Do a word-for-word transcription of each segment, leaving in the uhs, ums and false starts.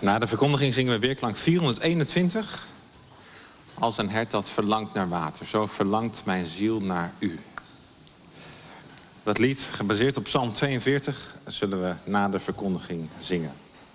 Na de verkondiging zingen we weerklank vierhonderdeenentwintig. Als een hert dat verlangt naar water, zo verlangt mijn ziel naar u. Dat lied, gebaseerd op Psalm tweeënveertig, zullen we na de verkondiging zingen.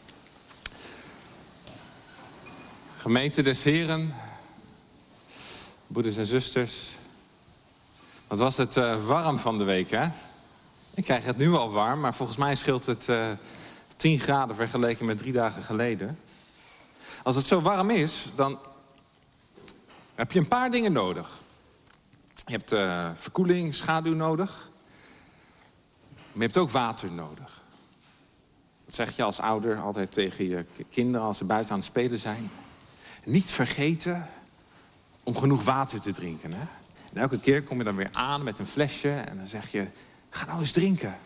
Gemeente des Heren, broeders en zusters. Wat was het uh, warm van de week, hè? Ik krijg het nu al warm, maar volgens mij scheelt het uh, tien graden vergeleken met drie dagen geleden. Als het zo warm is, dan heb je een paar dingen nodig. Je hebt uh, verkoeling, schaduw nodig. Maar je hebt ook water nodig. Dat zeg je als ouder altijd tegen je kinderen als ze buiten aan het spelen zijn. Niet vergeten om genoeg water te drinken, hè? En elke keer kom je dan weer aan met een flesje en dan zeg je, ga nou eens drinken.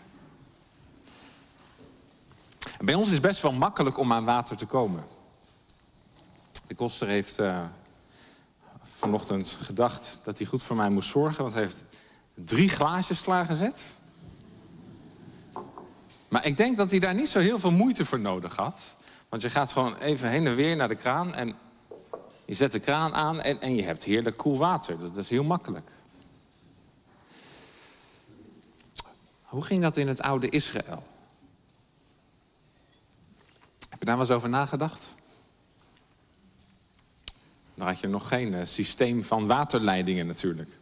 En bij ons is het best wel makkelijk om aan water te komen. De koster heeft uh, vanochtend gedacht dat hij goed voor mij moest zorgen, want hij heeft drie glaasjes klaargezet. Maar ik denk dat hij daar niet zo heel veel moeite voor nodig had. Want je gaat gewoon even heen en weer naar de kraan en je zet de kraan aan en, en je hebt heerlijk koel water. Dat, dat is heel makkelijk. Hoe ging dat in het oude Israël? Heb je daar wel eens over nagedacht? Dan had je nog geen uh, systeem van waterleidingen natuurlijk.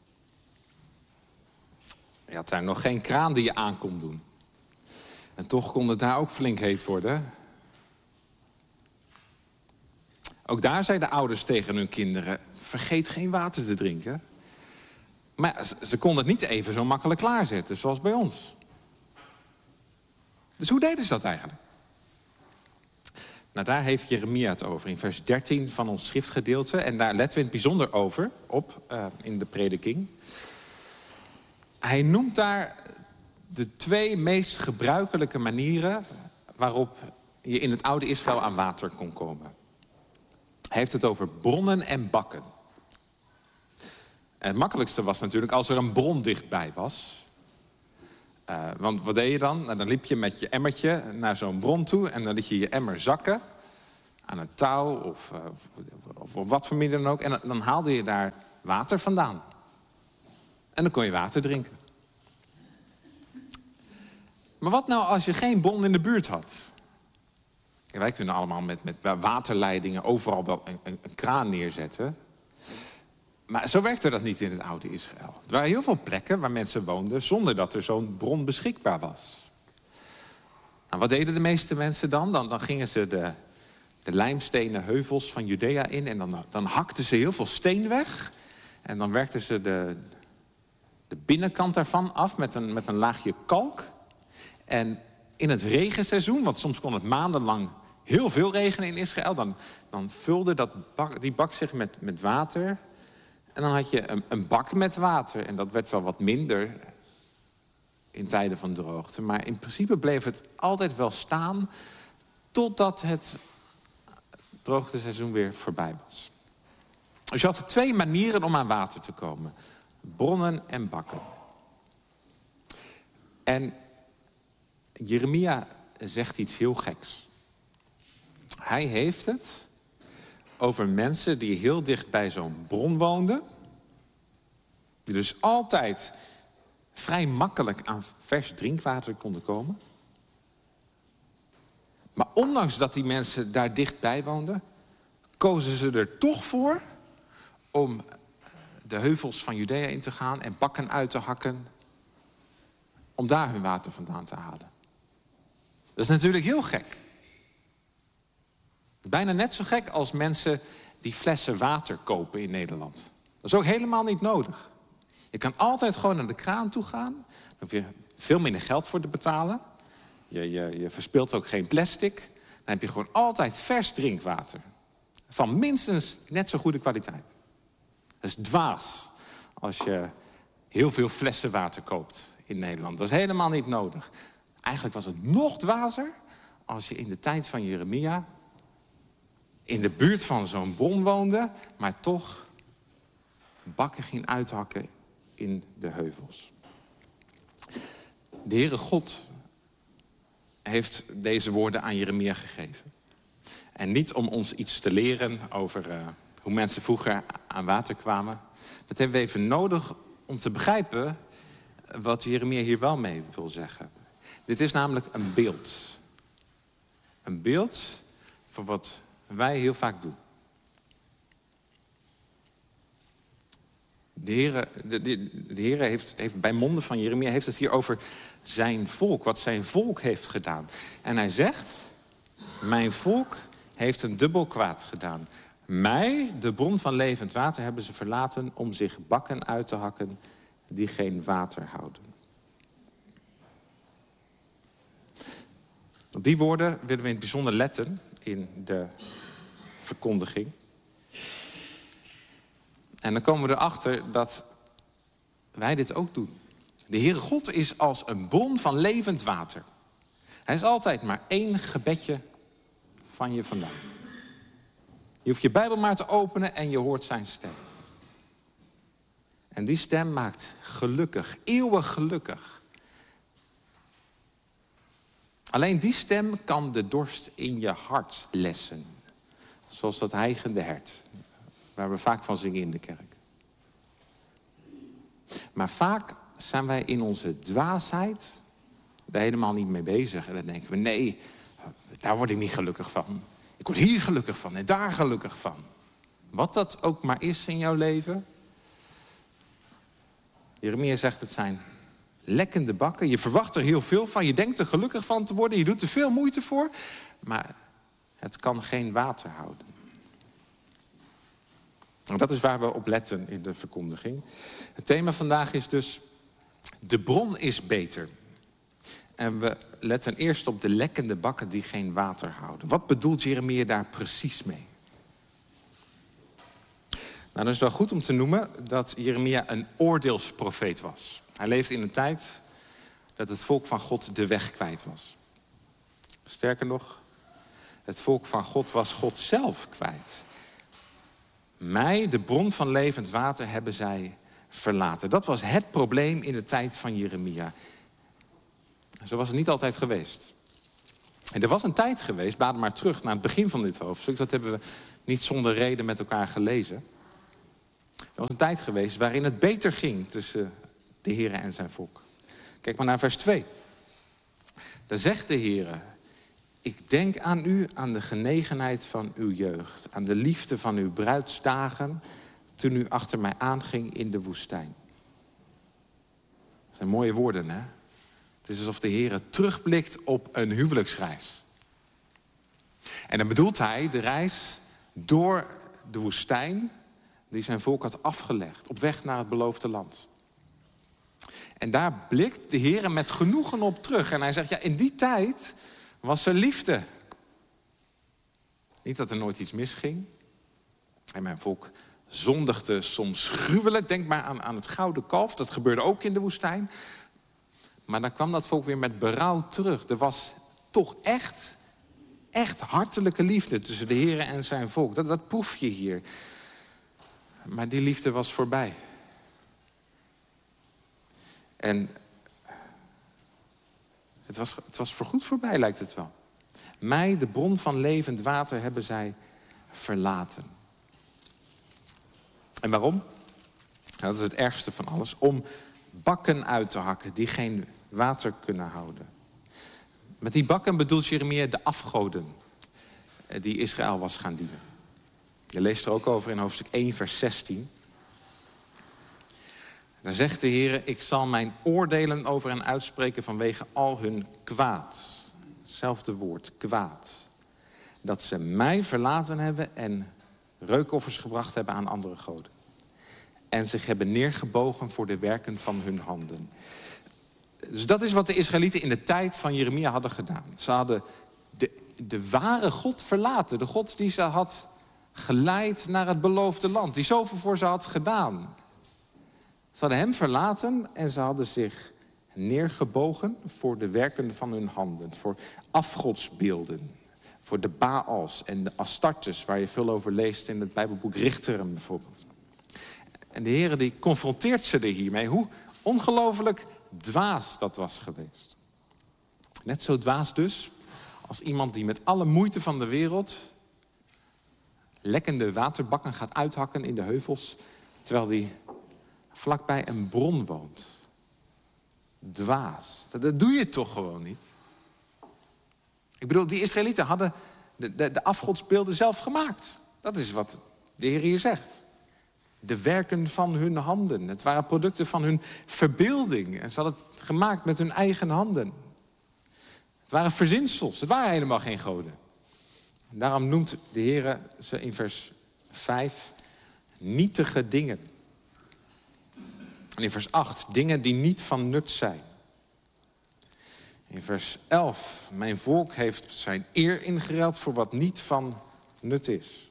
Je had daar nog geen kraan die je aan kon doen. En toch kon het daar ook flink heet worden. Ook daar zeiden de ouders tegen hun kinderen, vergeet geen water te drinken. Maar ze, ze konden het niet even zo makkelijk klaarzetten, zoals bij ons. Dus hoe deden ze dat eigenlijk? Nou, daar heeft Jeremia het over in vers dertien van ons schriftgedeelte. En daar letten we in het bijzonder over, op, uh, in de prediking. Hij noemt daar de twee meest gebruikelijke manieren waarop je in het oude Israël aan water kon komen. Hij heeft het over bronnen en bakken. En het makkelijkste was natuurlijk als er een bron dichtbij was. Uh, want wat deed je dan? Nou, dan liep je met je emmertje naar zo'n bron toe en dan liet je je emmer zakken aan een touw of, uh, of, of wat voor middel dan ook. En dan, dan haalde je daar water vandaan. En dan kon je water drinken. Maar wat nou als je geen bron in de buurt had? Ja, wij kunnen allemaal met, met waterleidingen overal wel een, een, een kraan neerzetten. Maar zo werkte dat niet in het oude Israël. Er waren heel veel plekken waar mensen woonden zonder dat er zo'n bron beschikbaar was. Nou, wat deden de meeste mensen dan? Dan, dan gingen ze de, de lijmstenen heuvels van Judea in en dan, dan hakten ze heel veel steen weg. En dan werkten ze de, de binnenkant daarvan af met een, met een laagje kalk. En in het regenseizoen, want soms kon het maandenlang heel veel regenen in Israël, dan, dan vulde dat bak, die bak zich met, met water. En dan had je een, een bak met water. En dat werd wel wat minder in tijden van droogte. Maar in principe bleef het altijd wel staan totdat het droogteseizoen weer voorbij was. Dus je had twee manieren om aan water te komen. Bronnen en bakken. En Jeremia zegt iets heel geks. Hij heeft het over mensen die heel dicht bij zo'n bron woonden. Die dus altijd vrij makkelijk aan vers drinkwater konden komen. Maar ondanks dat die mensen daar dichtbij woonden, kozen ze er toch voor om de heuvels van Judea in te gaan en bakken uit te hakken, om daar hun water vandaan te halen. Dat is natuurlijk heel gek. Bijna net zo gek als mensen die flessen water kopen in Nederland. Dat is ook helemaal niet nodig. Je kan altijd gewoon naar de kraan toe gaan. Dan hoef je veel minder geld voor te betalen. Je, je, je verspilt ook geen plastic. Dan heb je gewoon altijd vers drinkwater. Van minstens net zo goede kwaliteit. Dat is dwaas als je heel veel flessen water koopt in Nederland. Dat is helemaal niet nodig. Eigenlijk was het nog dwazer als je in de tijd van Jeremia in de buurt van zo'n bron woonde, maar toch bakken ging uithakken in de heuvels. De Heere God heeft deze woorden aan Jeremia gegeven. En niet om ons iets te leren over uh, hoe mensen vroeger aan water kwamen. Dat hebben we even nodig om te begrijpen wat Jeremia hier wel mee wil zeggen. Dit is namelijk een beeld. Een beeld van wat wij heel vaak doen. De Heere, de, de, de Heere heeft, heeft bij monden van Jeremia heeft het hier over zijn volk. Wat zijn volk heeft gedaan. En hij zegt, mijn volk heeft een dubbel kwaad gedaan. Mij, de bron van levend water, hebben ze verlaten om zich bakken uit te hakken die geen water houden. Op die woorden willen we in het bijzonder letten in de verkondiging. En dan komen we erachter dat wij dit ook doen. De Heere God is als een bron van levend water. Hij is altijd maar één gebedje van je vandaan. Je hoeft je Bijbel maar te openen en je hoort zijn stem. En die stem maakt gelukkig, eeuwig gelukkig. Alleen die stem kan de dorst in je hart lessen. Zoals dat hijgende hert, waar we vaak van zingen in de kerk. Maar vaak zijn wij in onze dwaasheid daar helemaal niet mee bezig. En dan denken we, nee, daar word ik niet gelukkig van. Ik word hier gelukkig van en daar gelukkig van. Wat dat ook maar is in jouw leven. Jeremia zegt, het zijn lekkende bakken. Je verwacht er heel veel van. Je denkt er gelukkig van te worden. Je doet er veel moeite voor. Maar het kan geen water houden. En dat is waar we op letten in de verkondiging. Het thema vandaag is dus, de bron is beter. En we letten eerst op de lekkende bakken die geen water houden. Wat bedoelt Jeremia daar precies mee? Nou, dan is het wel goed om te noemen dat Jeremia een oordeelsprofeet was. Hij leefde in een tijd dat het volk van God de weg kwijt was. Sterker nog, het volk van God was God zelf kwijt. Mij, de bron van levend water, hebben zij verlaten. Dat was het probleem in de tijd van Jeremia. Zo was het niet altijd geweest. En er was een tijd geweest, blader maar terug naar het begin van dit hoofdstuk. Dat hebben we niet zonder reden met elkaar gelezen. Er was een tijd geweest waarin het beter ging tussen de Heere en zijn volk. Kijk maar naar vers twee. Daar zegt de Heere, ik denk aan u, aan de genegenheid van uw jeugd. Aan de liefde van uw bruidsdagen, toen u achter mij aanging in de woestijn. Dat zijn mooie woorden, hè? Het is alsof de Heere terugblikt op een huwelijksreis. En dan bedoelt hij de reis door de woestijn die zijn volk had afgelegd, op weg naar het beloofde land. En daar blikt de Heere met genoegen op terug. En hij zegt, ja, in die tijd was er liefde. Niet dat er nooit iets misging. En mijn volk zondigde soms gruwelijk. Denk maar aan, aan het gouden kalf, dat gebeurde ook in de woestijn. Maar dan kwam dat volk weer met berouw terug. Er was toch echt, echt hartelijke liefde tussen de Heere en zijn volk. Dat, dat proef je hier. Maar die liefde was voorbij. En het was, het was voorgoed voorbij, lijkt het wel. Mij, de bron van levend water, hebben zij verlaten. En waarom? Nou, dat is het ergste van alles. Om bakken uit te hakken die geen water kunnen houden. Met die bakken bedoelt Jeremia de afgoden die Israël was gaan dienen. Je leest er ook over in hoofdstuk één, vers zestien. Daar zegt de Heere, ik zal mijn oordelen over hen uitspreken vanwege al hun kwaad. Hetzelfde woord, kwaad. Dat ze mij verlaten hebben en reukoffers gebracht hebben aan andere goden. En zich hebben neergebogen voor de werken van hun handen. Dus dat is wat de Israëlieten in de tijd van Jeremia hadden gedaan. Ze hadden de, de ware God verlaten. De God die ze had geleid naar het beloofde land. Die zoveel voor ze had gedaan. Ze hadden hem verlaten en ze hadden zich neergebogen voor de werken van hun handen. Voor afgodsbeelden. Voor de Baals en de Astartes, waar je veel over leest in het Bijbelboek Richteren bijvoorbeeld. En de Heere die confronteert ze er hiermee. Hoe ongelooflijk dwaas dat was geweest. Net zo dwaas dus als iemand die met alle moeite van de wereld lekkende waterbakken gaat uithakken in de heuvels, terwijl hij vlakbij een bron woont. Dwaas. Dat, dat doe je toch gewoon niet? Ik bedoel, die Israëlieten hadden de, de, de afgodsbeelden zelf gemaakt. Dat is wat de Heer hier zegt. De werken van hun handen. Het waren producten van hun verbeelding. En ze hadden het gemaakt met hun eigen handen. Het waren verzinsels. Het waren helemaal geen goden. Daarom noemt de Heer ze in vers vijf nietige dingen. En in vers acht dingen die niet van nut zijn. In vers elf, mijn volk heeft zijn eer ingeruild voor wat niet van nut is.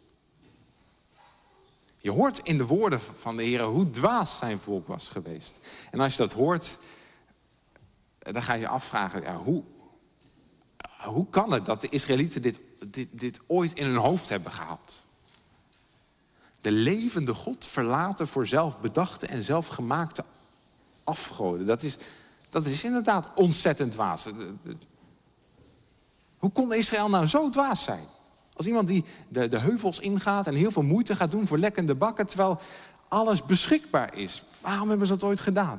Je hoort in de woorden van de Heer hoe dwaas zijn volk was geweest. En als je dat hoort, dan ga je je afvragen, ja, hoe, hoe kan het dat de Israëlieten dit, dit, dit ooit in hun hoofd hebben gehaald? De levende God verlaten voor zelfbedachte en zelfgemaakte afgoden. Dat is, dat is inderdaad ontzettend dwaas. Hoe kon Israël nou zo dwaas zijn? Als iemand die de, de heuvels ingaat en heel veel moeite gaat doen voor lekkende bakken, terwijl alles beschikbaar is. Waarom hebben ze dat ooit gedaan?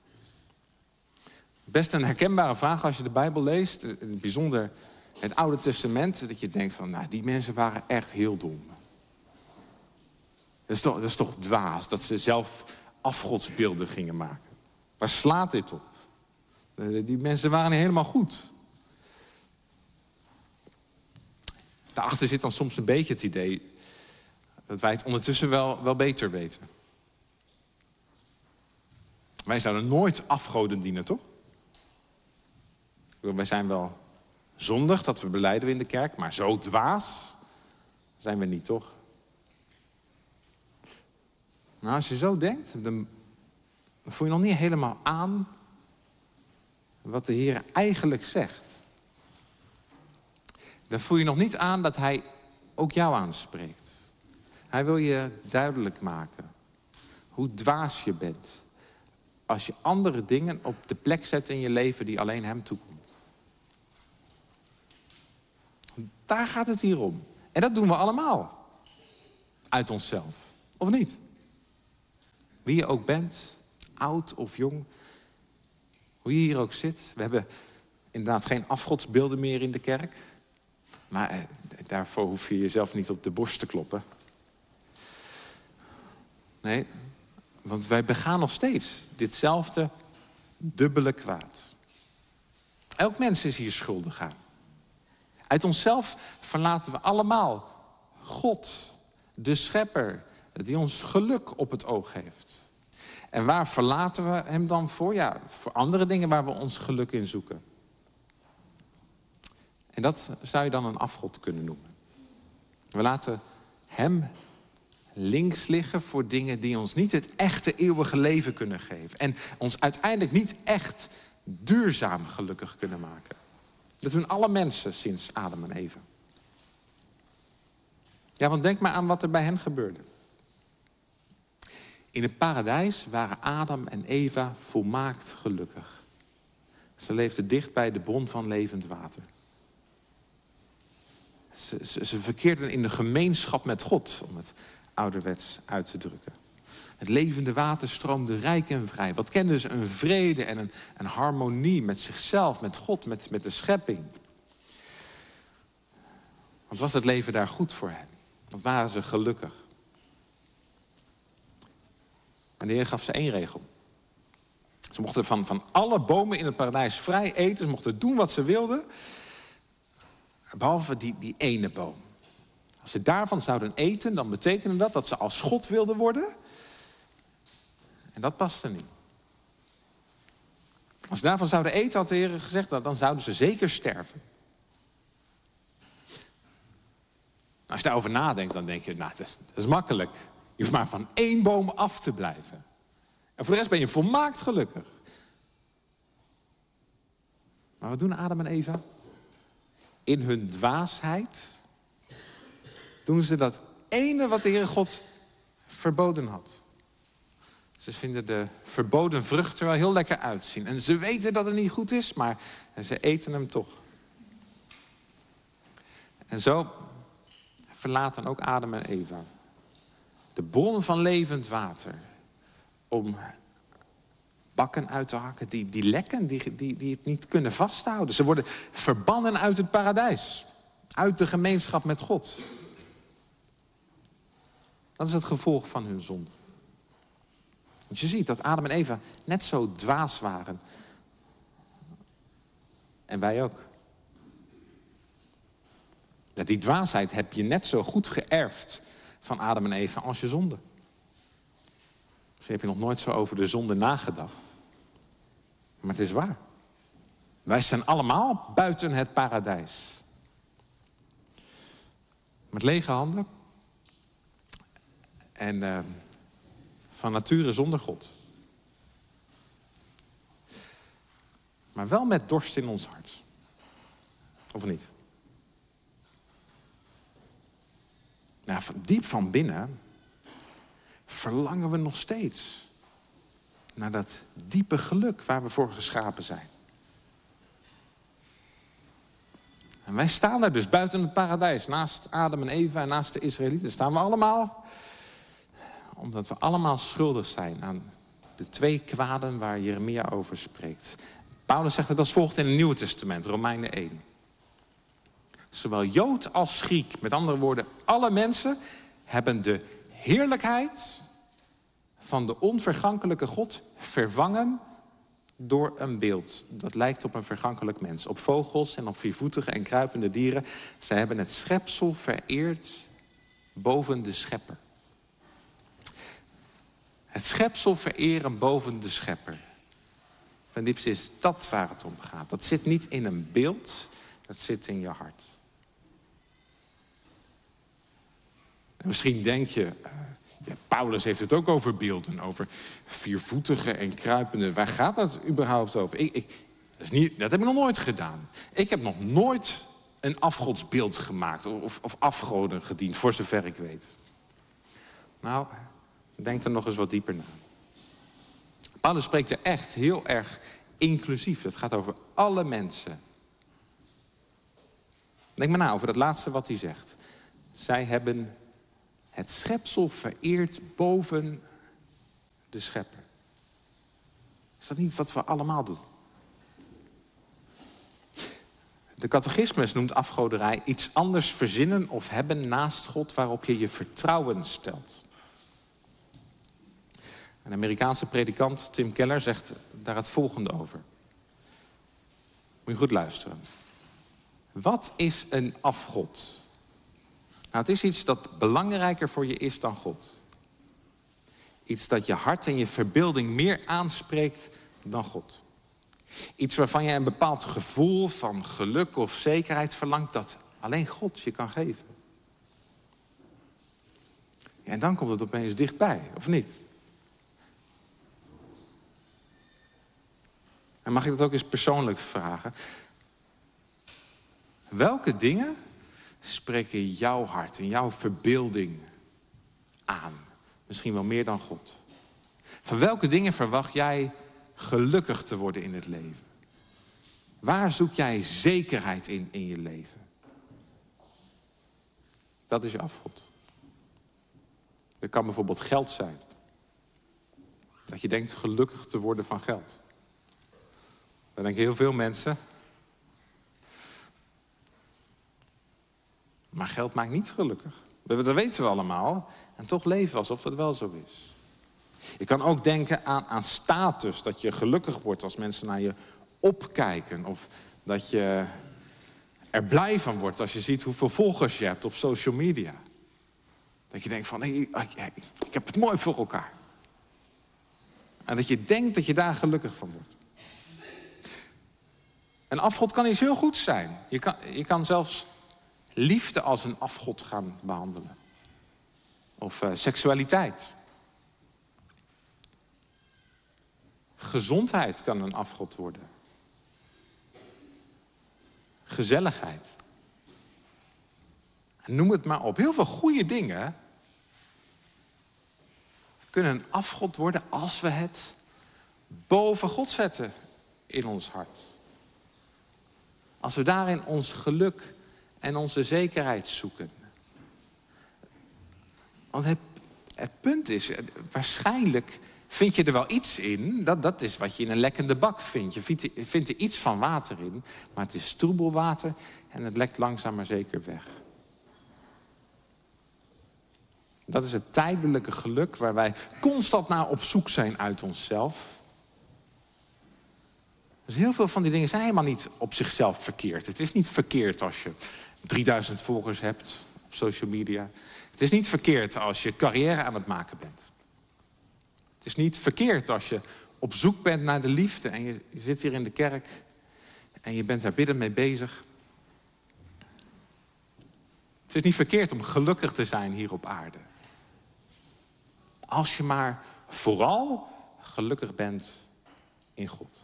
Best een herkenbare vraag als je de Bijbel leest. In het bijzonder het Oude Testament. Dat je denkt van, nou, die mensen waren echt heel dom. Dat is toch, dat is toch dwaas dat ze zelf afgodsbeelden gingen maken. Waar slaat dit op? Die mensen waren niet helemaal goed. Daarachter zit dan soms een beetje het idee dat wij het ondertussen wel, wel beter weten. Wij zouden nooit afgoden dienen, toch? Wij zijn wel zondig, dat we belijden we in de kerk, maar zo dwaas zijn we niet, toch? Nou, als je zo denkt, dan voel je nog niet helemaal aan wat de Heer eigenlijk zegt. Dan voel je nog niet aan dat hij ook jou aanspreekt. Hij wil je duidelijk maken hoe dwaas je bent als je andere dingen op de plek zet in je leven die alleen hem toekomt. Daar gaat het hier om. En dat doen we allemaal. Uit onszelf. Of niet? Wie je ook bent, oud of jong, hoe je hier ook zit. We hebben inderdaad geen afgodsbeelden meer in de kerk. Maar eh, daarvoor hoef je jezelf niet op de borst te kloppen. Nee, want wij begaan nog steeds ditzelfde dubbele kwaad. Elk mens is hier schuldig aan. Uit onszelf verlaten we allemaal God, de schepper, die ons geluk op het oog heeft. En waar verlaten we hem dan voor? Ja, voor andere dingen waar we ons geluk in zoeken. En dat zou je dan een afgod kunnen noemen. We laten hem links liggen voor dingen die ons niet het echte eeuwige leven kunnen geven. En ons uiteindelijk niet echt duurzaam gelukkig kunnen maken. Dat doen alle mensen sinds Adam en Eva. Ja, want denk maar aan wat er bij hen gebeurde. In het paradijs waren Adam en Eva volmaakt gelukkig. Ze leefden dicht bij de bron van levend water. Ze, ze, ze verkeerden in de gemeenschap met God, om het ouderwets uit te drukken. Het levende water stroomde rijk en vrij. Wat kenden ze? Een vrede en een, een harmonie met zichzelf, met God, met, met de schepping. Want was het leven daar goed voor hen? Want waren ze gelukkig? En de Heer gaf ze één regel. Ze mochten van, van alle bomen in het paradijs vrij eten. Ze mochten doen wat ze wilden. Behalve die, die ene boom. Als ze daarvan zouden eten, dan betekende dat dat ze als God wilden worden. En dat paste niet. Als ze daarvan zouden eten, had de Heer gezegd, dan zouden ze zeker sterven. Als je daarover nadenkt, dan denk je, nou, dat is, dat is makkelijk. Je hoeft maar van één boom af te blijven. En voor de rest ben je volmaakt gelukkig. Maar wat doen Adam en Eva? In hun dwaasheid doen ze dat ene wat de Heere God verboden had. Ze vinden de verboden vrucht er wel heel lekker uitzien. En ze weten dat het niet goed is, maar ze eten hem toch. En zo verlaten ook Adam en Eva de bron van levend water om bakken uit te hakken die, die lekken, die, die, die het niet kunnen vasthouden. Ze worden verbannen uit het paradijs, uit de gemeenschap met God. Dat is het gevolg van hun zonde. Want je ziet dat Adam en Eva net zo dwaas waren. En wij ook. Ja, die dwaasheid heb je net zo goed geërfd van Adam en Eva als je zonde. Misschien heb je nog nooit zo over de zonde nagedacht. Maar het is waar. Wij zijn allemaal buiten het paradijs. Met lege handen. En uh, van nature zonder God. Maar wel met dorst in ons hart. Of niet? Nou, van diep van binnen verlangen we nog steeds naar dat diepe geluk waar we voor geschapen zijn. En wij staan daar dus buiten het paradijs, naast Adam en Eva en naast de Israëlieten. Staan we allemaal, omdat we allemaal schuldig zijn aan de twee kwaden waar Jeremia over spreekt. Paulus zegt het als volgt in het Nieuwe Testament, Romeinen één. Zowel Jood als Griek, met andere woorden, alle mensen hebben de heerlijkheid van de onvergankelijke God vervangen door een beeld. Dat lijkt op een vergankelijk mens. Op vogels en op viervoetige en kruipende dieren. Zij hebben het schepsel vereerd boven de schepper. Het schepsel vereren boven de schepper. Ten diepste is dat waar het om gaat. Dat zit niet in een beeld, dat zit in je hart. En misschien denk je, uh, ja, Paulus heeft het ook over beelden, over viervoetige en kruipende. Waar gaat dat überhaupt over? Ik, ik, dat, is niet, dat heb ik nog nooit gedaan. Ik heb nog nooit een afgodsbeeld gemaakt of, of afgoden gediend, voor zover ik weet. Nou, denk er nog eens wat dieper na. Paulus spreekt er echt heel erg inclusief. Het gaat over alle mensen. Denk maar na over dat laatste wat hij zegt. Zij hebben het schepsel vereerd boven de schepper. Is dat niet wat we allemaal doen? De catechismus noemt afgoderij iets anders verzinnen of hebben naast God waarop je je vertrouwen stelt. Een Amerikaanse predikant, Tim Keller, zegt daar het volgende over. Moet je goed luisteren. Wat is een afgod? Nou, het is iets dat belangrijker voor je is dan God. Iets dat je hart en je verbeelding meer aanspreekt dan God. Iets waarvan je een bepaald gevoel van geluk of zekerheid verlangt dat alleen God je kan geven. Ja, en dan komt het opeens dichtbij, of niet? En mag ik dat ook eens persoonlijk vragen? Welke dingen spreken jouw hart en jouw verbeelding aan? Misschien wel meer dan God. Van welke dingen verwacht jij gelukkig te worden in het leven? Waar zoek jij zekerheid in in je leven? Dat is je afgod. Dat kan bijvoorbeeld geld zijn. Dat je denkt gelukkig te worden van geld. Dan denken heel veel mensen. Maar geld maakt niet gelukkig. Dat weten we allemaal. En toch leven we alsof dat wel zo is. Je kan ook denken aan, aan status. Dat je gelukkig wordt als mensen naar je opkijken. Of dat je er blij van wordt als je ziet hoeveel volgers je hebt op social media. Dat je denkt van, hey, ik, ik heb het mooi voor elkaar. En dat je denkt dat je daar gelukkig van wordt. Een afgod kan iets heel goeds zijn. Je kan, je kan zelfs liefde als een afgod gaan behandelen. Of uh, seksualiteit. Gezondheid kan een afgod worden. Gezelligheid. Noem het maar op. Heel veel goede dingen kunnen een afgod worden als we het boven God zetten in ons hart. Als we daarin ons geluk en onze zekerheid zoeken. Want het, het punt is, waarschijnlijk vind je er wel iets in. Dat, dat is wat je in een lekkende bak vindt. Je vindt, vindt er iets van water in, maar het is troebel water en het lekt langzaam maar zeker weg. Dat is het tijdelijke geluk waar wij constant naar op zoek zijn uit onszelf. Dus heel veel van die dingen zijn helemaal niet op zichzelf verkeerd. Het is niet verkeerd als je drieduizend volgers hebt op social media. Het is niet verkeerd als je carrière aan het maken bent. Het is niet verkeerd als je op zoek bent naar de liefde en je, je zit hier in de kerk en je bent daar biddend mee bezig. Het is niet verkeerd om gelukkig te zijn hier op aarde. Als je maar vooral gelukkig bent in God.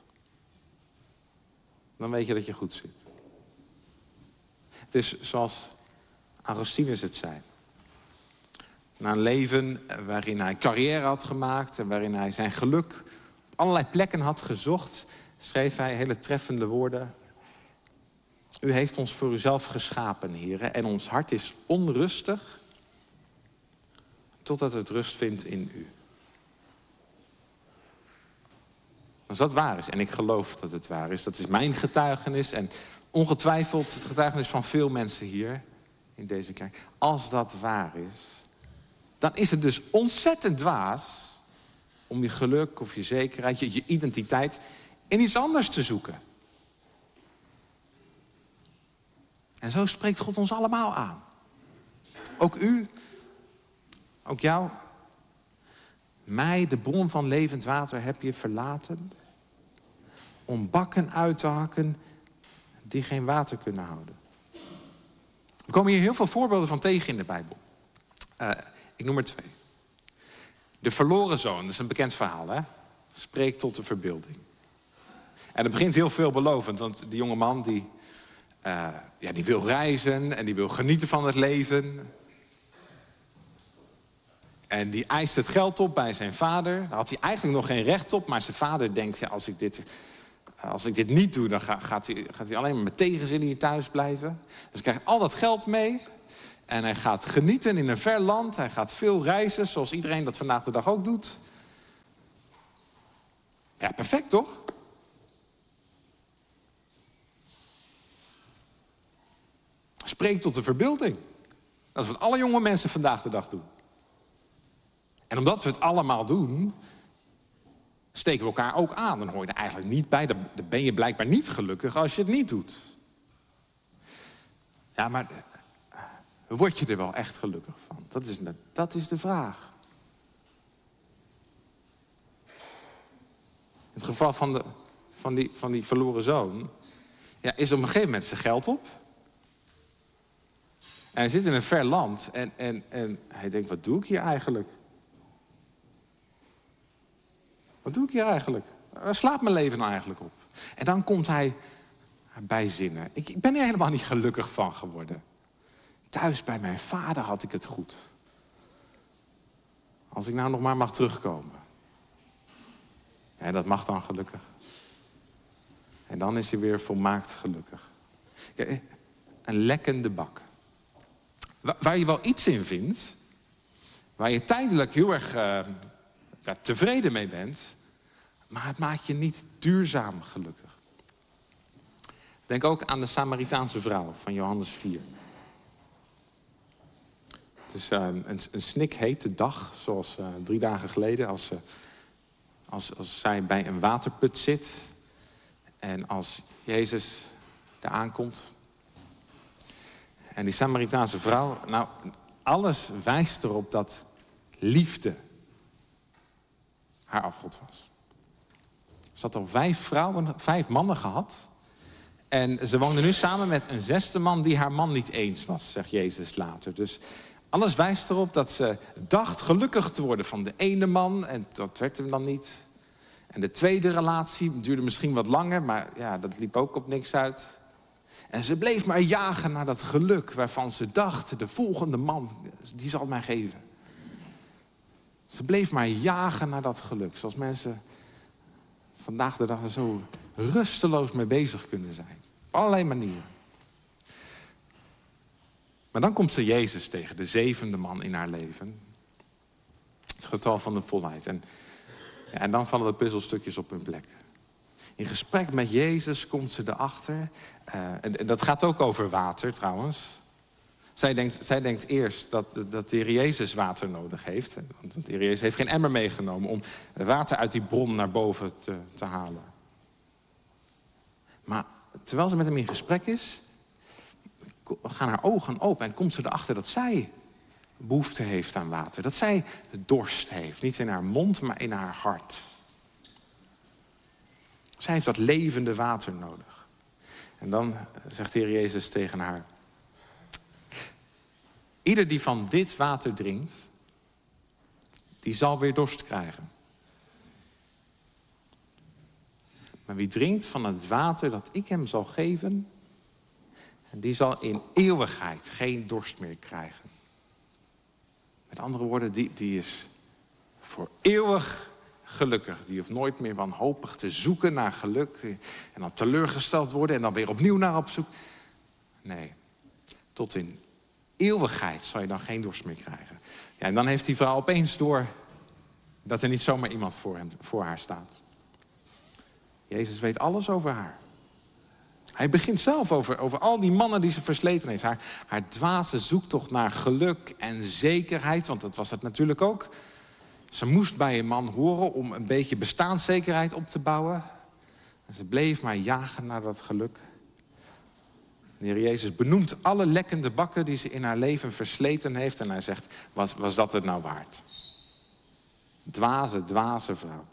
Dan weet je dat je goed zit. Het is zoals Augustinus het zei. Na een leven waarin hij carrière had gemaakt en waarin hij zijn geluk op allerlei plekken had gezocht, schreef hij hele treffende woorden. U heeft ons voor uzelf geschapen, heren, en ons hart is onrustig totdat het rust vindt in u. Als dat waar is, en ik geloof dat het waar is, dat is mijn getuigenis en ongetwijfeld het getuigenis van veel mensen hier in deze kerk. Als dat waar is, dan is het dus ontzettend dwaas om je geluk of je zekerheid, je, je identiteit in iets anders te zoeken. En zo spreekt God ons allemaal aan. Ook u, ook jou. Mij, de bron van levend water, heb je verlaten om bakken uit te hakken die geen water kunnen houden. Er komen hier heel veel voorbeelden van tegen in de Bijbel. Uh, ik noem er twee. De verloren zoon, dat is een bekend verhaal, hè? Spreekt tot de verbeelding. En het begint heel veelbelovend, want die jonge man die, uh, ja, die wil reizen en die wil genieten van het leven. En die eist het geld op bij zijn vader. Daar had hij eigenlijk nog geen recht op, maar zijn vader denkt, ja, als ik dit, als ik dit niet doe, dan gaat hij, gaat hij alleen maar met tegenzin hier thuis blijven. Dus hij krijgt al dat geld mee. En hij gaat genieten in een ver land. Hij gaat veel reizen, zoals iedereen dat vandaag de dag ook doet. Ja, perfect toch? Spreekt tot de verbeelding. Dat is wat alle jonge mensen vandaag de dag doen. En omdat we het allemaal doen, steken we elkaar ook aan. Dan hoor je er eigenlijk niet bij. Dan ben je blijkbaar niet gelukkig als je het niet doet. Ja, maar word je er wel echt gelukkig van? Dat is, dat is de vraag. In het geval van, de, van, die, van die verloren zoon, ja, is op een gegeven moment zijn geld op. En hij zit in een ver land en, en, en hij denkt, wat doe ik hier eigenlijk? Wat doe ik hier eigenlijk? Waar slaat mijn leven nou eigenlijk op? En dan komt hij bij zinnen. Ik, ik ben er helemaal niet gelukkig van geworden. Thuis bij mijn vader had ik het goed. Als ik nou nog maar mag terugkomen. Ja, dat mag dan gelukkig. En dan is hij weer volmaakt gelukkig. Kijk, een lekkende bak. Waar je wel iets in vindt, waar je tijdelijk heel erg uh, ja, tevreden mee bent, maar het maakt je niet duurzaam gelukkig. Denk ook aan de Samaritaanse vrouw van Johannes vier. Het is uh, een, een snikhete dag, zoals uh, drie dagen geleden, als, uh, als, als zij bij een waterput zit en als Jezus daar aankomt. En die Samaritaanse vrouw, nou, alles wijst erop dat liefde haar afgod was. Ze had al vijf vrouwen, vijf mannen gehad. En ze woonde nu samen met een zesde man die haar man niet eens was, zegt Jezus later. Dus alles wijst erop dat ze dacht gelukkig te worden van de ene man. En dat werd hem dan niet. En de tweede relatie duurde misschien wat langer, maar ja, dat liep ook op niks uit. En ze bleef maar jagen naar dat geluk waarvan ze dacht, de volgende man, die zal het mij geven. Ze bleef maar jagen naar dat geluk, zoals mensen vandaag de dag er zo rusteloos mee bezig kunnen zijn. Op allerlei manieren. Maar dan komt ze Jezus tegen, de zevende man in haar leven. Het getal van de volheid. En, ja, en dan vallen de puzzelstukjes op hun plek. In gesprek met Jezus komt ze erachter. Uh, en, en dat gaat ook over water trouwens. Zij denkt, zij denkt eerst dat, dat de Heer Jezus water nodig heeft. Want de Heer Jezus heeft geen emmer meegenomen om water uit die bron naar boven te, te halen. Maar terwijl ze met hem in gesprek is, gaan haar ogen open en komt ze erachter dat zij behoefte heeft aan water. Dat zij dorst heeft. Niet in haar mond, maar in haar hart. Zij heeft dat levende water nodig. En dan zegt de Heer Jezus tegen haar: ieder die van dit water drinkt, die zal weer dorst krijgen. Maar wie drinkt van het water dat ik hem zal geven, die zal in eeuwigheid geen dorst meer krijgen. Met andere woorden, die, die is voor eeuwig gelukkig. Die hoeft nooit meer wanhopig te zoeken naar geluk. En dan teleurgesteld worden en dan weer opnieuw naar op zoek. Nee, tot in eeuwigheid zal je dan geen dorst meer krijgen. Ja, en dan heeft die vrouw opeens door dat er niet zomaar iemand voor, hem, voor haar staat. Jezus weet alles over haar. Hij begint zelf over, over al die mannen die ze versleten heeft. Haar, haar dwaze zoektocht naar geluk en zekerheid, want dat was het natuurlijk ook. Ze moest bij een man horen om een beetje bestaanszekerheid op te bouwen. En ze bleef maar jagen naar dat geluk. De Heer Jezus benoemt alle lekkende bakken die ze in haar leven versleten heeft. En hij zegt, was, was dat het nou waard? Dwaze, dwaze vrouw.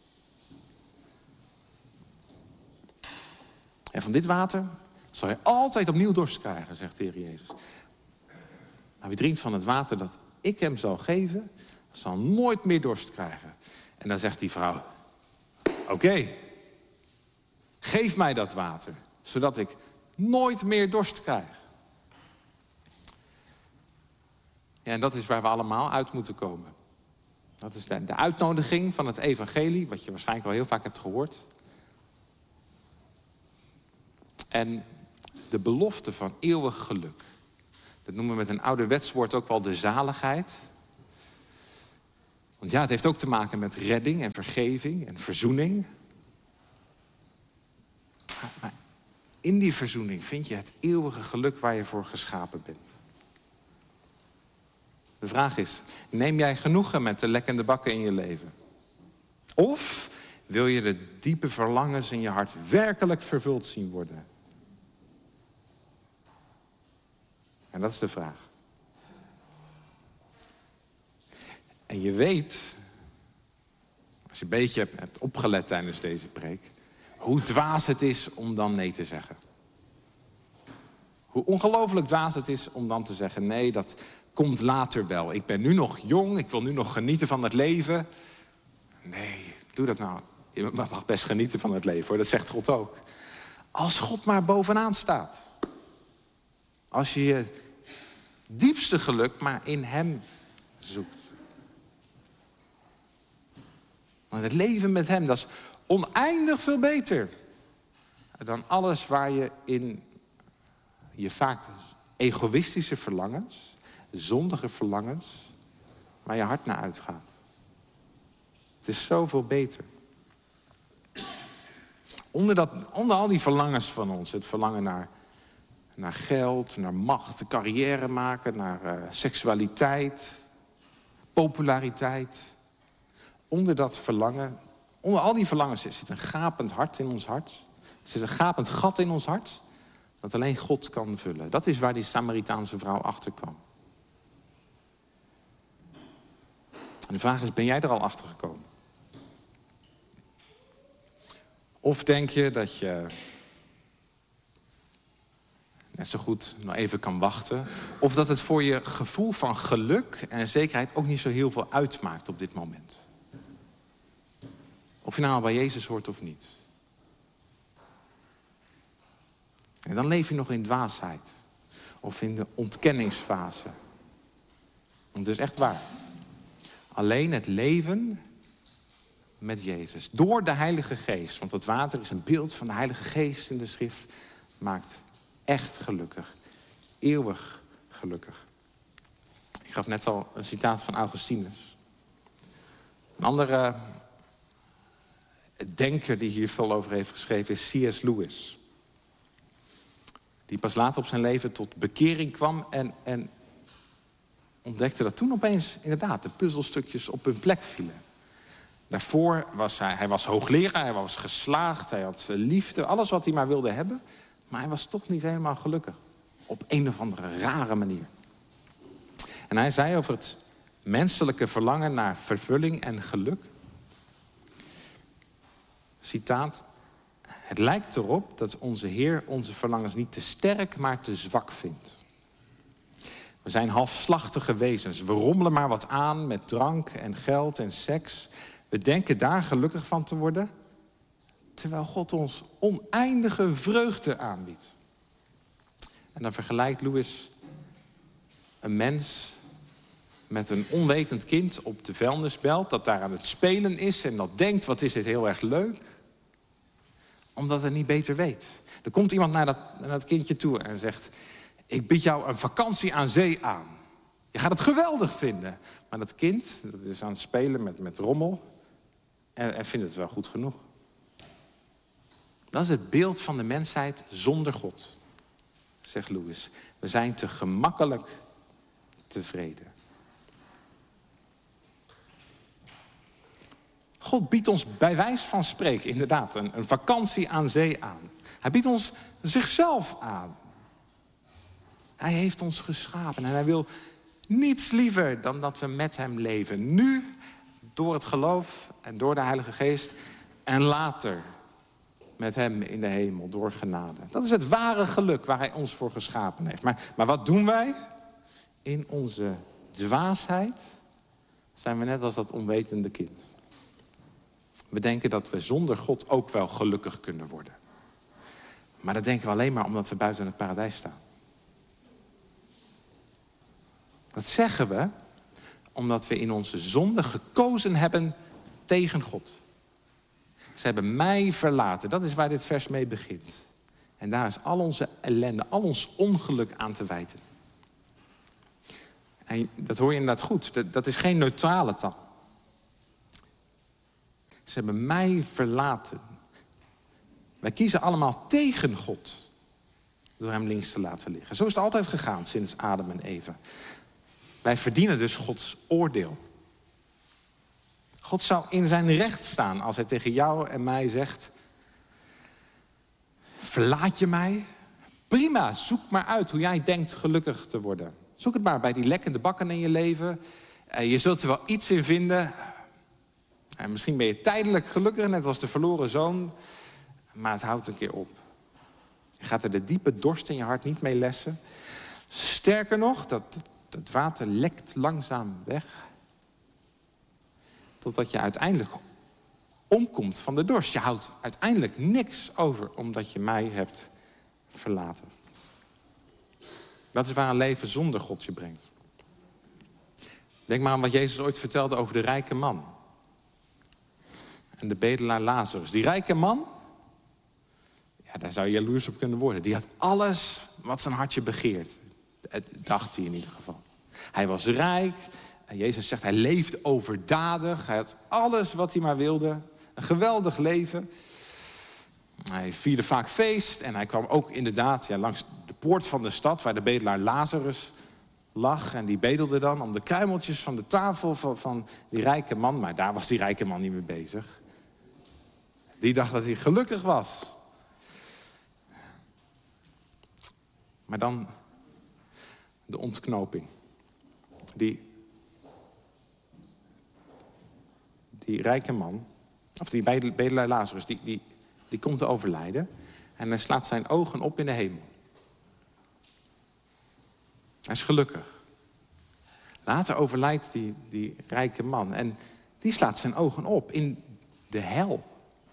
En van dit water zal je altijd opnieuw dorst krijgen, zegt de Heer Jezus. Maar wie drinkt van het water dat ik hem zal geven, zal nooit meer dorst krijgen. En dan zegt die vrouw, oké, okay, geef mij dat water, zodat ik nooit meer dorst krijg. Ja, en dat is waar we allemaal uit moeten komen. Dat is de, de uitnodiging van het evangelie, wat je waarschijnlijk al heel vaak hebt gehoord. En de belofte van eeuwig geluk. Dat noemen we met een ouderwets woord ook wel de zaligheid. Want ja, het heeft ook te maken met redding en vergeving en verzoening. Maar, maar in die verzoening vind je het eeuwige geluk waar je voor geschapen bent. De vraag is, neem jij genoegen met de lekkende bakken in je leven? Of wil je de diepe verlangens in je hart werkelijk vervuld zien worden? En dat is de vraag. En je weet, als je een beetje hebt opgelet tijdens deze preek, hoe dwaas het is om dan nee te zeggen. Hoe ongelooflijk dwaas het is om dan te zeggen, nee, dat komt later wel. Ik ben nu nog jong, ik wil nu nog genieten van het leven. Nee, doe dat nou. Je mag best genieten van het leven, hoor. Dat zegt God ook. Als God maar bovenaan staat. Als je je diepste geluk maar in hem zoekt. Want het leven met hem, dat is oneindig veel beter dan alles waar je in je vaak egoïstische verlangens, zondige verlangens, waar je hart naar uitgaat. Het is zoveel beter. Onder, dat, onder al die verlangens van ons, het verlangen naar, naar geld, naar macht, carrière maken, naar uh, seksualiteit, populariteit. Onder dat verlangen, onder al die verlangens zit een gapend hart in ons hart. Er zit een gapend gat in ons hart dat alleen God kan vullen. Dat is waar die Samaritaanse vrouw achter kwam. En de vraag is, ben jij er al achter gekomen? Of denk je dat je net zo goed nog even kan wachten? Of dat het voor je gevoel van geluk en zekerheid ook niet zo heel veel uitmaakt op dit moment? Of je nou bij Jezus hoort of niet. En dan leef je nog in dwaasheid. Of in de ontkenningsfase. Want het is echt waar. Alleen het leven met Jezus. Door de Heilige Geest. Want het water is een beeld van de Heilige Geest in de schrift. Maakt echt gelukkig. Eeuwig gelukkig. gelukkig. Ik gaf net al een citaat van Augustinus. Een andere denker die hier veel over heeft geschreven is C S Lewis. Die pas later op zijn leven tot bekering kwam en, en ontdekte dat toen opeens inderdaad de puzzelstukjes op hun plek vielen. Daarvoor was hij, hij was hoogleraar, hij was geslaagd, hij had liefde, alles wat hij maar wilde hebben. Maar hij was toch niet helemaal gelukkig. Op een of andere rare manier. En hij zei over het menselijke verlangen naar vervulling en geluk. Citaat. Het lijkt erop dat onze Heer onze verlangens niet te sterk, maar te zwak vindt. We zijn halfslachtige wezens. We rommelen maar wat aan met drank en geld en seks. We denken daar gelukkig van te worden, terwijl God ons oneindige vreugde aanbiedt. En dan vergelijkt Lewis een mens met een onwetend kind op de vuilnisbelt dat daar aan het spelen is en dat denkt, wat is dit heel erg leuk, omdat het niet beter weet. Er komt iemand naar dat, naar dat kindje toe en zegt, ik bied jou een vakantie aan zee aan. Je gaat het geweldig vinden. Maar dat kind, dat is aan het spelen met, met rommel en, en vindt het wel goed genoeg. Dat is het beeld van de mensheid zonder God, zegt Lewis. We zijn te gemakkelijk tevreden. God biedt ons bij wijze van spreken inderdaad een, een vakantie aan zee aan. Hij biedt ons zichzelf aan. Hij heeft ons geschapen en hij wil niets liever dan dat we met hem leven. Nu door het geloof en door de Heilige Geest en later met hem in de hemel door genade. Dat is het ware geluk waar hij ons voor geschapen heeft. Maar, maar wat doen wij? In onze dwaasheid zijn we net als dat onwetende kind. We denken dat we zonder God ook wel gelukkig kunnen worden. Maar dat denken we alleen maar omdat we buiten het paradijs staan. Dat zeggen we omdat we in onze zonde gekozen hebben tegen God. Ze hebben mij verlaten. Dat is waar dit vers mee begint. En daar is al onze ellende, al ons ongeluk aan te wijten. En dat hoor je inderdaad goed. Dat, dat is geen neutrale taal. Ze hebben mij verlaten. Wij kiezen allemaal tegen God. Door hem links te laten liggen. Zo is het altijd gegaan sinds Adam en Eva. Wij verdienen dus Gods oordeel. God zou in zijn recht staan als hij tegen jou en mij zegt, verlaat je mij? Prima, zoek maar uit hoe jij denkt gelukkig te worden. Zoek het maar bij die lekkende bakken in je leven. Je zult er wel iets in vinden. En misschien ben je tijdelijk gelukkig, net als de verloren zoon. Maar het houdt een keer op. Je gaat er de diepe dorst in je hart niet mee lessen. Sterker nog, dat, dat water lekt langzaam weg. Totdat je uiteindelijk omkomt van de dorst. Je houdt uiteindelijk niks over omdat je mij hebt verlaten. Dat is waar een leven zonder God je brengt. Denk maar aan wat Jezus ooit vertelde over de rijke man. En de bedelaar Lazarus. Die rijke man, ja, daar zou je jaloers op kunnen worden. Die had alles wat zijn hartje begeert. Dat dacht hij in ieder geval. Hij was rijk. En Jezus zegt, hij leefde overdadig. Hij had alles wat hij maar wilde. Een geweldig leven. Hij vierde vaak feest. En hij kwam ook inderdaad ja, langs de poort van de stad, waar de bedelaar Lazarus lag. En die bedelde dan om de kruimeltjes van de tafel van, van die rijke man. Maar daar was die rijke man niet mee bezig. Die dacht dat hij gelukkig was. Maar dan de ontknoping. Die, die rijke man, of die bedelaar Lazarus, die, die, die komt te overlijden. En hij slaat zijn ogen op in de hemel. Hij is gelukkig. Later overlijdt die, die rijke man. En die slaat zijn ogen op in de hel.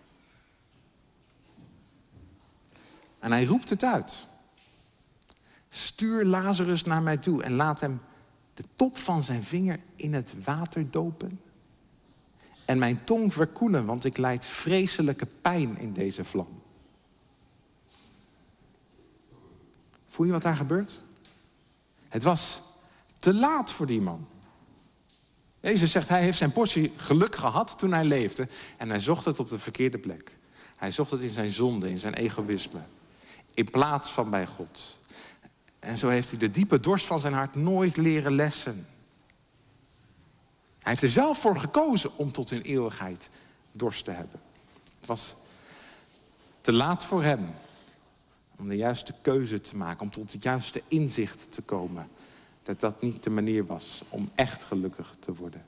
En hij roept het uit. Stuur Lazarus naar mij toe en laat hem de top van zijn vinger in het water dopen. En mijn tong verkoelen, want ik lijd vreselijke pijn in deze vlam. Voel je wat daar gebeurt? Het was te laat voor die man. Jezus zegt, hij heeft zijn portie geluk gehad toen hij leefde. En hij zocht het op de verkeerde plek. Hij zocht het in zijn zonde, in zijn egoïsme. In plaats van bij God. En zo heeft hij de diepe dorst van zijn hart nooit leren lessen. Hij heeft er zelf voor gekozen om tot in eeuwigheid dorst te hebben. Het was te laat voor hem om de juiste keuze te maken, om tot het juiste inzicht te komen. Dat dat niet de manier was om echt gelukkig te worden.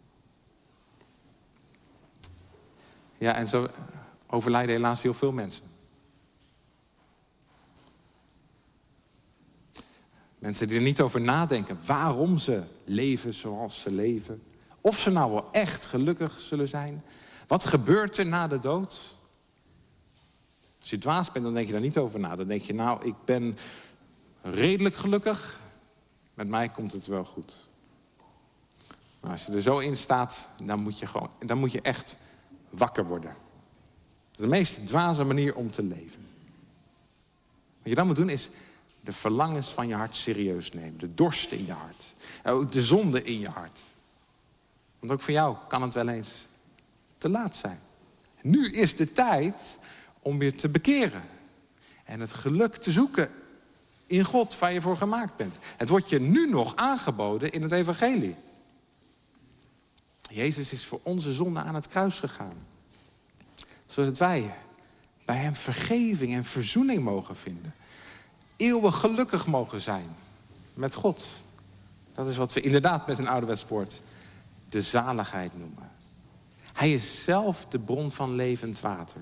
Ja, en zo overlijden helaas heel veel mensen. Mensen die er niet over nadenken waarom ze leven zoals ze leven. Of ze nou wel echt gelukkig zullen zijn. Wat gebeurt er na de dood? Als je dwaas bent, dan denk je daar niet over na. Dan denk je, nou, ik ben redelijk gelukkig. Met mij komt het wel goed. Maar als je er zo in staat, dan moet je, gewoon, dan moet je echt wakker worden. Dat is de meest dwaze manier om te leven. Wat je dan moet doen is de verlangens van je hart serieus nemen. De dorst in je hart. Ook de zonde in je hart. Want ook voor jou kan het wel eens te laat zijn. Nu is de tijd om weer te bekeren. En het geluk te zoeken in God waar je voor gemaakt bent. Het wordt je nu nog aangeboden in het evangelie. Jezus is voor onze zonde aan het kruis gegaan. Zodat wij bij hem vergeving en verzoening mogen vinden. Eeuwig gelukkig mogen zijn met God. Dat is wat we inderdaad met een ouderwets woord de zaligheid noemen. Hij is zelf de bron van levend water.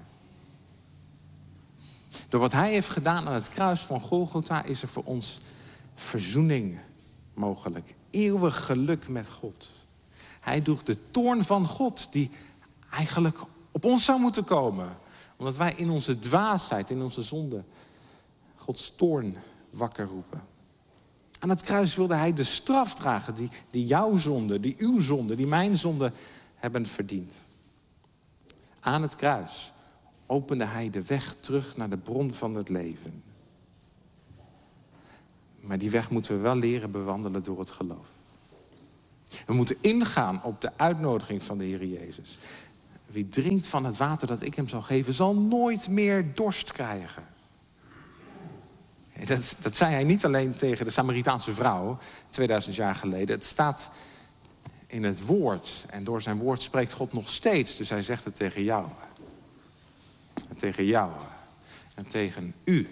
Door wat hij heeft gedaan aan het kruis van Golgotha is er voor ons verzoening mogelijk. Eeuwig geluk met God. Hij droeg de toorn van God die eigenlijk op ons zou moeten komen. Omdat wij in onze dwaasheid, in onze zonde, Gods toorn wakker roepen. Aan het kruis wilde hij de straf dragen die, die jouw zonde, die uw zonde, die mijn zonde hebben verdiend. Aan het kruis opende hij de weg terug naar de bron van het leven. Maar die weg moeten we wel leren bewandelen door het geloof. We moeten ingaan op de uitnodiging van de Heer Jezus. Wie drinkt van het water dat ik hem zal geven, zal nooit meer dorst krijgen. Dat, dat zei hij niet alleen tegen de Samaritaanse vrouw, tweeduizend jaar geleden. Het staat in het woord. En door zijn woord spreekt God nog steeds. Dus hij zegt het tegen jou. En tegen jou. En tegen u.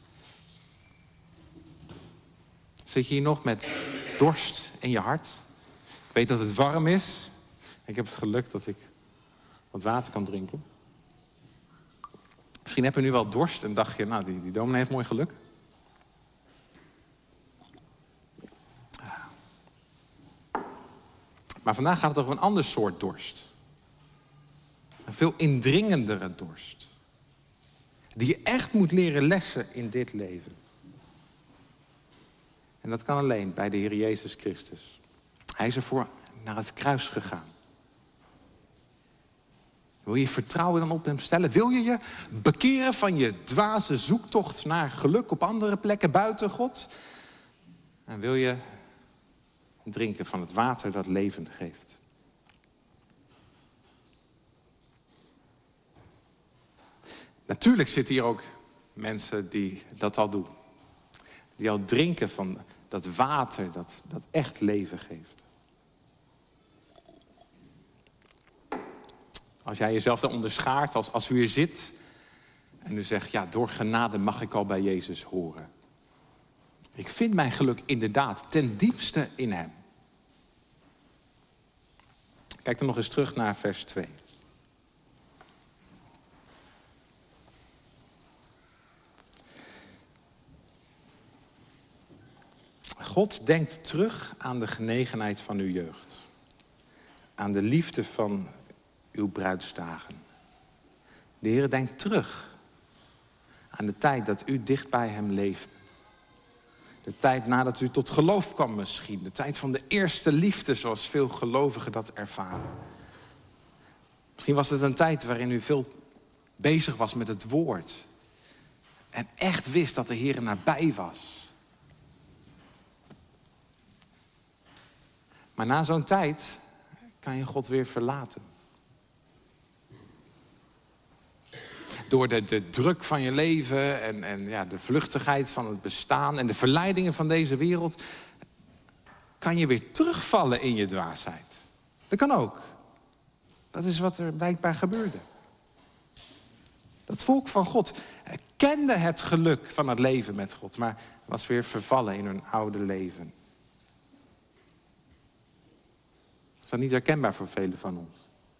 Zit je hier nog met dorst in je hart? Ik weet dat het warm is. Ik heb het geluk dat ik wat water kan drinken. Misschien heb je nu wel dorst en dacht je, nou, die, die dominee heeft mooi geluk. Maar vandaag gaat het over een ander soort dorst. Een veel indringendere dorst. Die je echt moet leren lessen in dit leven. En dat kan alleen bij de Heer Jezus Christus. Hij is ervoor naar het kruis gegaan. Wil je vertrouwen dan op hem stellen? Wil je je bekeren van je dwaze zoektocht naar geluk op andere plekken buiten God? En wil je drinken van het water dat leven geeft? Natuurlijk zitten hier ook mensen die dat al doen. Die al drinken van dat water dat, dat echt leven geeft. Als jij jezelf dan onderschaart, als, als u hier zit en u zegt, ja, door genade mag ik al bij Jezus horen. Ik vind mijn geluk inderdaad ten diepste in hem. Kijk dan nog eens terug naar vers twee. God denkt terug aan de genegenheid van uw jeugd. Aan de liefde van uw bruidsdagen. De Heer denkt terug aan de tijd dat u dicht bij hem leefde. De tijd nadat u tot geloof kwam misschien. De tijd van de eerste liefde, zoals veel gelovigen dat ervaren. Misschien was het een tijd waarin u veel bezig was met het woord. En echt wist dat de Heer nabij was. Maar na zo'n tijd kan je God weer verlaten. Door de, de druk van je leven en, en ja, de vluchtigheid van het bestaan en de verleidingen van deze wereld, kan je weer terugvallen in je dwaasheid. Dat kan ook. Dat is wat er blijkbaar gebeurde. Dat volk van God kende het geluk van het leven met God, maar was weer vervallen in hun oude leven. Is dat niet herkenbaar voor velen van ons?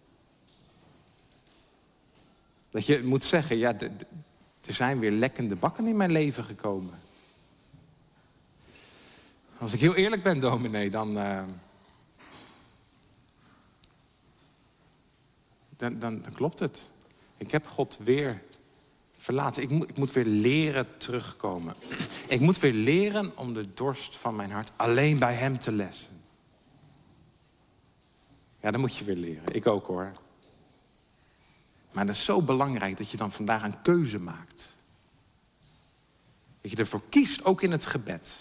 Dat je moet zeggen, ja, de, de, er zijn weer lekkende bakken in mijn leven gekomen. Als ik heel eerlijk ben, dominee, dan, uh, dan, dan, dan klopt het. Ik heb God weer verlaten. Ik moet, ik moet weer leren terugkomen. Ik moet weer leren om de dorst van mijn hart alleen bij hem te lessen. Ja, dat moet je weer leren. Ik ook hoor. Maar dat is zo belangrijk dat je dan vandaag een keuze maakt. Dat je ervoor kiest, ook in het gebed,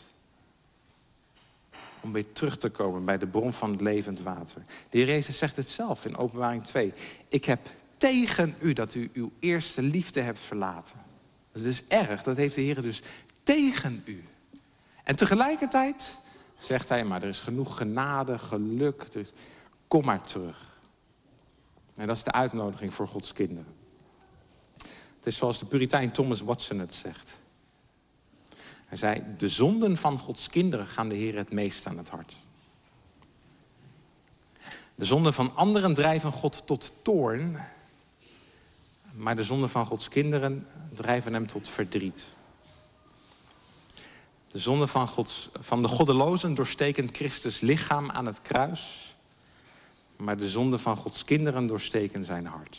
om weer terug te komen bij de bron van het levend water. De Heer Jezus zegt het zelf in Openbaring twee. Ik heb tegen u dat u uw eerste liefde hebt verlaten. Dat is erg, dat heeft de Heer dus tegen u. En tegelijkertijd zegt hij, maar er is genoeg genade, geluk, dus kom maar terug. En dat is de uitnodiging voor Gods kinderen. Het is zoals de Puritein Thomas Watson het zegt. Hij zei, de zonden van Gods kinderen gaan de Heer het meest aan het hart. De zonden van anderen drijven God tot toorn. Maar de zonden van Gods kinderen drijven hem tot verdriet. De zonden van, Gods, van de goddelozen doorsteken Christus lichaam aan het kruis. Maar de zonden van Gods kinderen doorsteken zijn hart.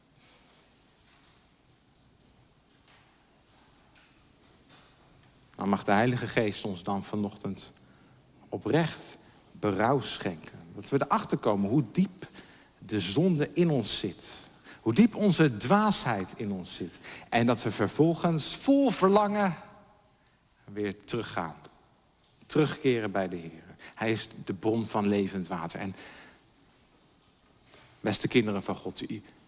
Dan mag de Heilige Geest ons dan vanochtend oprecht berouw schenken. Dat we erachter komen hoe diep de zonde in ons zit. Hoe diep onze dwaasheid in ons zit. En dat we vervolgens vol verlangen weer teruggaan. Terugkeren bij de Heer. Hij is de bron van levend water. En beste kinderen van God, u,